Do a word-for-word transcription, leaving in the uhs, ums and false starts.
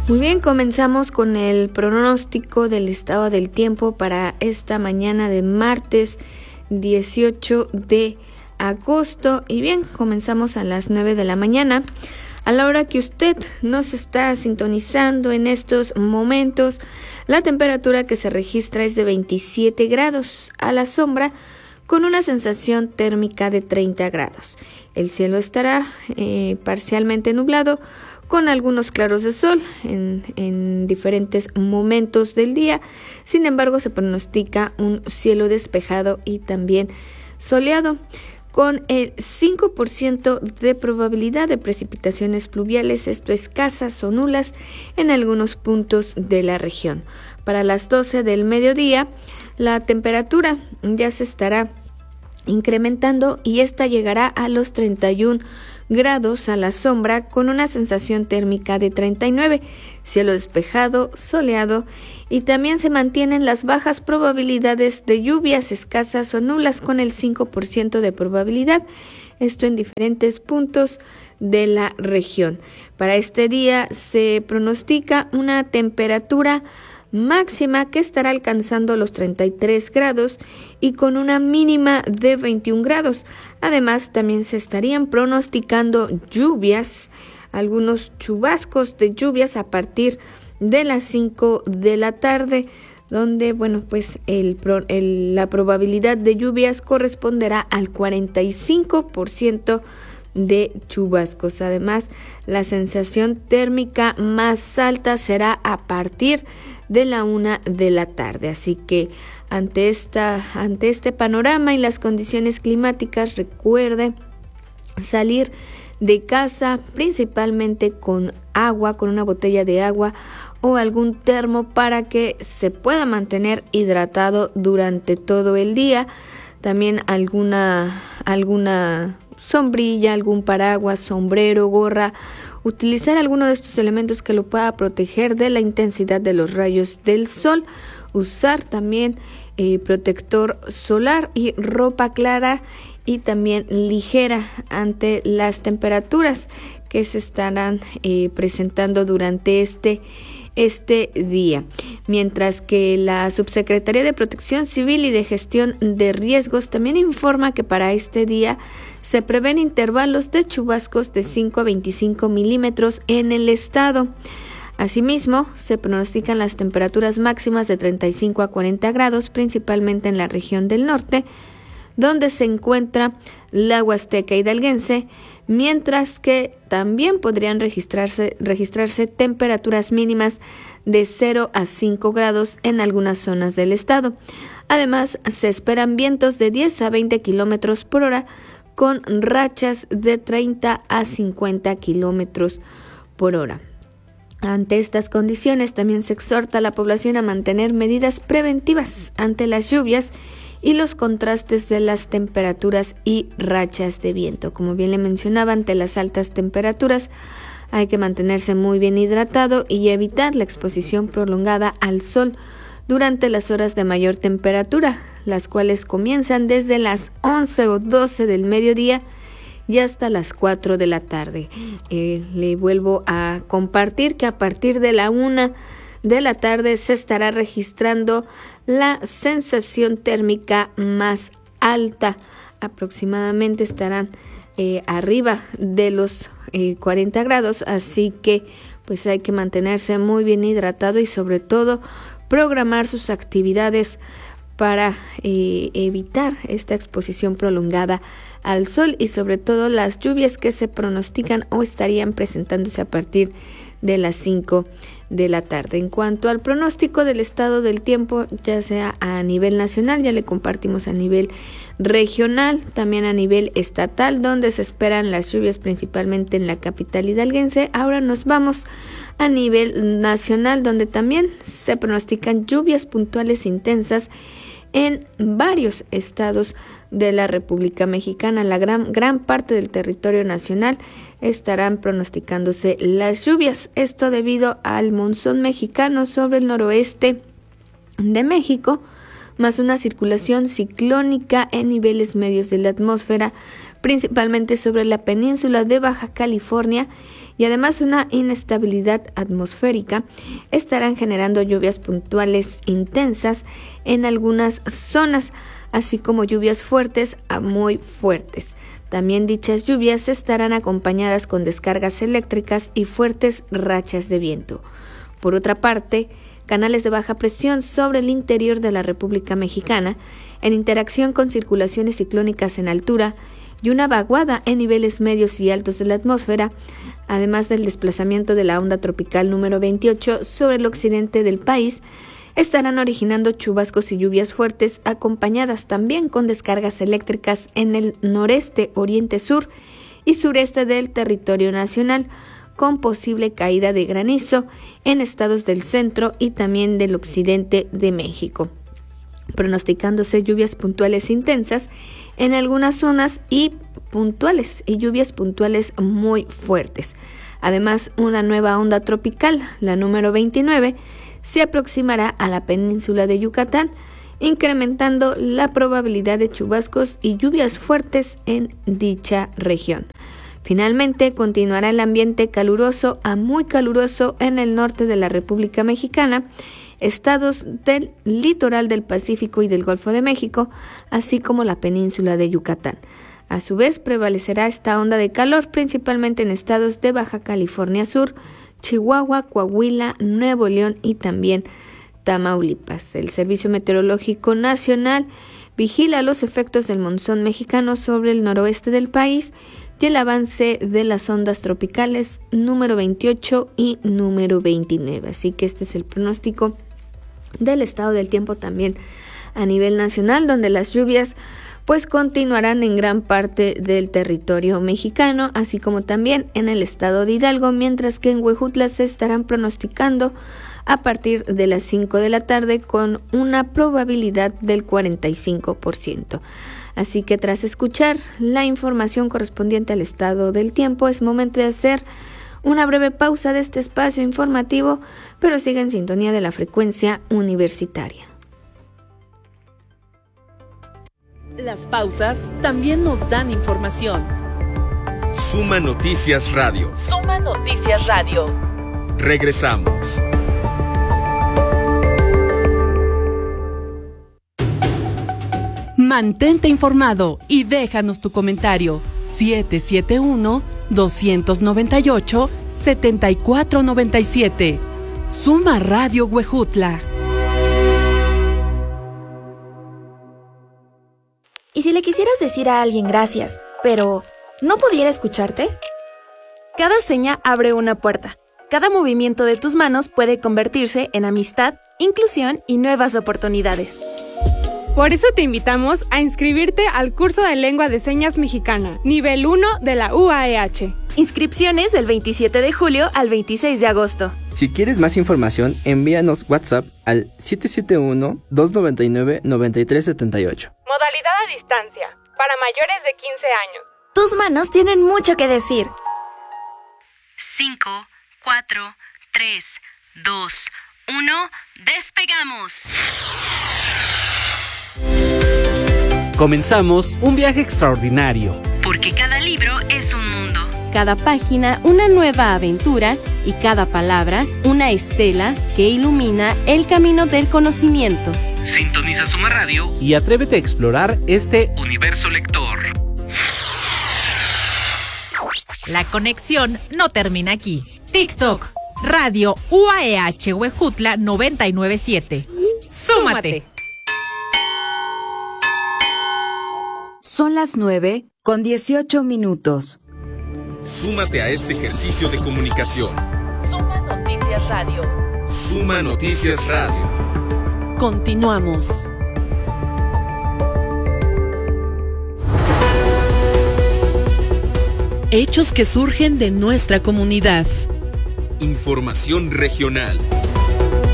Muy bien, comenzamos con el pronóstico del estado del tiempo para esta mañana de martes dieciocho de agosto. Y bien, comenzamos a las nueve de la mañana. A la hora que usted nos está sintonizando en estos momentos, la temperatura que se registra es de veintisiete grados a la sombra, con una sensación térmica de treinta grados. El cielo estará eh, parcialmente nublado, con algunos claros de sol en, en diferentes momentos del día. Sin embargo, se pronostica un cielo despejado y también soleado, con el cinco por ciento de probabilidad de precipitaciones pluviales, esto escasas o nulas en algunos puntos de la región. Para las doce del mediodía, la temperatura ya se estará incrementando y esta llegará a los treinta y un grados a la sombra, con una sensación térmica de treinta y nueve, cielo despejado, soleado, y también se mantienen las bajas probabilidades de lluvias escasas o nulas con el cinco por ciento de probabilidad, esto en diferentes puntos de la región. Para este día se pronostica una temperatura máxima que estará alcanzando los treinta y tres grados y con una mínima de veintiún grados. Además, también se estarían pronosticando lluvias, algunos chubascos de lluvias a partir de las cinco de la tarde, donde, bueno, pues el, el, la probabilidad de lluvias corresponderá al cuarenta y cinco por ciento de chubascos. Además, la sensación térmica más alta será a partir de la una de la tarde. Así que ante esta, ante este panorama y las condiciones climáticas, recuerde salir de casa principalmente con agua, con una botella de agua o algún termo para que se pueda mantener hidratado durante todo el día. También alguna, alguna sombrilla, algún paraguas, sombrero, gorra, utilizar alguno de estos elementos que lo pueda proteger de la intensidad de los rayos del sol, usar también eh, protector solar y ropa clara y también ligera ante las temperaturas que se estarán eh, presentando durante este este día. Mientras que la Subsecretaría de Protección Civil y de Gestión de Riesgos también informa que para este día se prevén intervalos de chubascos de cinco a veinticinco milímetros en el estado. Asimismo, se pronostican las temperaturas máximas de treinta y cinco a cuarenta grados, principalmente en la región del norte, donde se encuentra la Huasteca hidalguense, mientras que también podrían registrarse, registrarse temperaturas mínimas de cero a cinco grados en algunas zonas del estado. Además, se esperan vientos de diez a veinte kilómetros por hora, con rachas de treinta a cincuenta kilómetros por hora. Ante estas condiciones, también se exhorta a la población a mantener medidas preventivas ante las lluvias y los contrastes de las temperaturas y rachas de viento. Como bien le mencionaba, ante las altas temperaturas hay que mantenerse muy bien hidratado y evitar la exposición prolongada al sol durante las horas de mayor temperatura, las cuales comienzan desde las once o doce del mediodía y hasta las cuatro de la tarde. Eh, le vuelvo a compartir que a partir de la una de la tarde se estará registrando la sensación térmica más alta. Aproximadamente estarán eh, arriba de los eh, cuarenta grados, así que pues hay que mantenerse muy bien hidratado y sobre todo programar sus actividades para eh, evitar esta exposición prolongada al sol y sobre todo las lluvias que se pronostican o estarían presentándose a partir de las cinco de la tarde. En cuanto al pronóstico del estado del tiempo, ya sea a nivel nacional, ya le compartimos a nivel regional, también a nivel estatal, donde se esperan las lluvias principalmente en la capital hidalguense. Ahora nos vamos a nivel nacional, donde también se pronostican lluvias puntuales intensas en varios estados de la República Mexicana. La gran, gran parte del territorio nacional estarán pronosticándose las lluvias. Esto debido al monzón mexicano sobre el noroeste de México, más una circulación ciclónica en niveles medios de la atmósfera, principalmente sobre la península de Baja California y además una inestabilidad atmosférica estarán generando lluvias puntuales intensas en algunas zonas, así como lluvias fuertes a muy fuertes. También dichas lluvias estarán acompañadas con descargas eléctricas y fuertes rachas de viento. Por otra parte, canales de baja presión sobre el interior de la República Mexicana, en interacción con circulaciones ciclónicas en altura y una vaguada en niveles medios y altos de la atmósfera, además del desplazamiento de la onda tropical número veintiocho sobre el occidente del país, estarán originando chubascos y lluvias fuertes, acompañadas también con descargas eléctricas en el noreste, oriente sur y sureste del territorio nacional, con posible caída de granizo en estados del centro y también del occidente de México, pronosticándose lluvias puntuales intensas en algunas zonas y puntuales y lluvias puntuales muy fuertes. Además, una nueva onda tropical, la número veintinueve, se aproximará a la península de Yucatán, incrementando la probabilidad de chubascos y lluvias fuertes en dicha región. Finalmente, continuará el ambiente caluroso a muy caluroso en el norte de la República Mexicana, estados del litoral del Pacífico y del Golfo de México, así como la península de Yucatán. A su vez, prevalecerá esta onda de calor principalmente en estados de Baja California Sur, Chihuahua, Coahuila, Nuevo León y también Tamaulipas. El Servicio Meteorológico Nacional vigila los efectos del monzón mexicano sobre el noroeste del país y el avance de las ondas tropicales número veintiocho y número veintinueve. Así que este es el pronóstico del estado del tiempo también a nivel nacional, donde las lluvias pues continuarán en gran parte del territorio mexicano, así como también en el estado de Hidalgo, mientras que en Huejutla se estarán pronosticando a partir de las cinco de la tarde con una probabilidad del cuarenta y cinco por ciento. Así que tras escuchar la información correspondiente al estado del tiempo, es momento de hacer una breve pausa de este espacio informativo, pero sigue en sintonía de la frecuencia universitaria. Las pausas también nos dan información. Suma Noticias Radio. Suma Noticias Radio. Regresamos. Mantente informado y déjanos tu comentario. siete siete uno, dos nueve ocho, siete cuatro nueve siete. Suma Radio Huejutla. ¿Y si le quisieras decir a alguien gracias, pero no pudiera escucharte? Cada seña abre una puerta. Cada movimiento de tus manos puede convertirse en amistad, inclusión y nuevas oportunidades. Por eso te invitamos a inscribirte al curso de Lengua de Señas Mexicana, nivel uno de la U A E H. Inscripciones del veintisiete de julio al veintiséis de agosto. Si quieres más información, envíanos WhatsApp al siete siete uno, dos nueve nueve, nueve tres siete ocho. Modalidad a distancia, para mayores de quince años. Tus manos tienen mucho que decir. cinco, cuatro, tres, dos, uno, ¡despegamos! Comenzamos un viaje extraordinario. Porque cada libro es un mundo. Cada página una nueva aventura y cada palabra una estela que ilumina el camino del conocimiento. Sintoniza Suma Radio y atrévete a explorar este universo lector. La conexión no termina aquí. TikTok, Radio U A E H Huejutla noventa y nueve punto siete. ¡Súmate! Son las nueve con dieciocho minutos. Súmate a este ejercicio de comunicación. Suma Noticias Radio. Suma Noticias Radio. Continuamos. Hechos que surgen de nuestra comunidad. Información regional.